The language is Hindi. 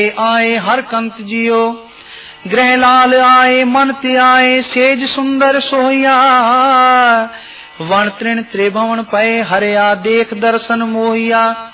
आए हर कंत जियो, ग्रह लाल आए मन ते आए सेज सुंदर सोहिया, वन तृण त्रिभुवन पए हरिया देख दर्शन मोहिया।